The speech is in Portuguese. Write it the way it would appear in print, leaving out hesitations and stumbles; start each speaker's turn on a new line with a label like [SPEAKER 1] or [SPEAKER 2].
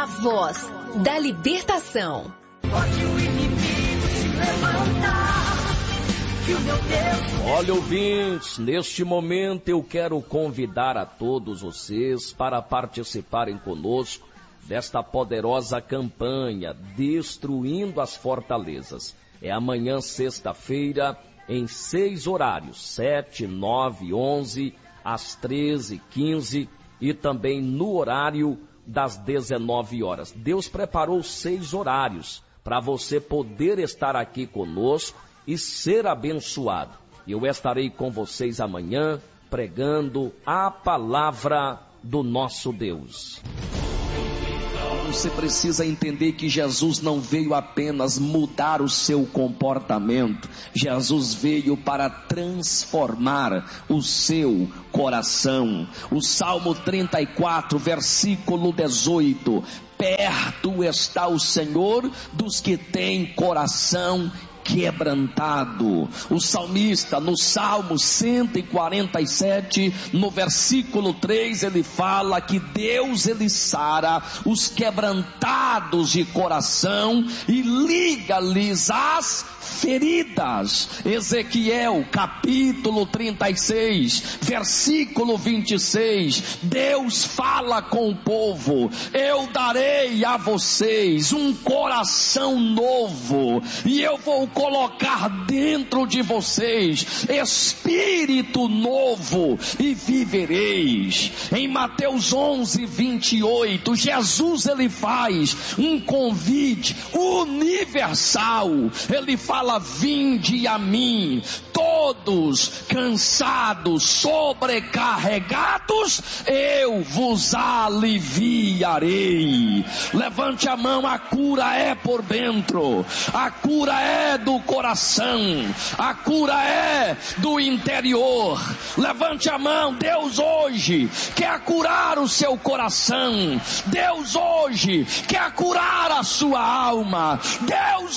[SPEAKER 1] A voz da libertação.
[SPEAKER 2] Pode o inimigo se levantar, que o meu Deus...
[SPEAKER 3] Olha, ouvintes, neste momento eu quero convidar a todos vocês para participarem conosco desta poderosa campanha Destruindo as Fortalezas. É amanhã, sexta-feira, em 6 horários, 7, 9, 11, às 13, 15 e também no horário das 19 horas. Deus preparou 6 horários para você poder estar aqui conosco e ser abençoado. Eu estarei com vocês amanhã pregando a palavra do nosso Deus. Você precisa entender que Jesus não veio apenas mudar o seu comportamento. Jesus veio para transformar o seu coração. O Salmo 34, versículo 18. Perto está o Senhor dos que têm coração quebrantado. O salmista, no Salmo 147, no versículo 3, ele fala que Deus, ele sara os quebrantados de coração e liga-lhes as feridas. Ezequiel, capítulo 36, versículo 26, Deus fala com o povo: eu darei a vocês um coração novo, e eu vou colocar dentro de vocês espírito novo, e vivereis. Em Mateus 11, 28, Jesus, ele faz um convite universal. Ele fala: vinde a mim, todos cansados, sobrecarregados, eu vos aliviarei. Levante a mão, a cura é por dentro, a cura é do coração, a cura é do interior. Levante a mão. Deus hoje quer curar o seu coração. Deus hoje quer curar a sua alma. Deus